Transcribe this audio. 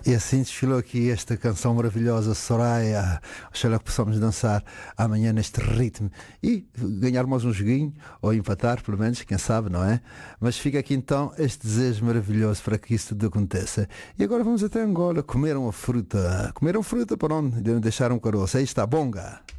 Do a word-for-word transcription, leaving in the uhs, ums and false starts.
E assim desfilou aqui esta canção maravilhosa, Soraya. Oxalá que possamos dançar amanhã neste ritmo e ganhar mais um joguinho, ou empatar, pelo menos, quem sabe, não é? Mas fica aqui então este desejo maravilhoso para que isso tudo aconteça. E agora vamos até Angola, comer uma fruta. Comer uma fruta para onde? Deixar um caroço. Aí está, bonga.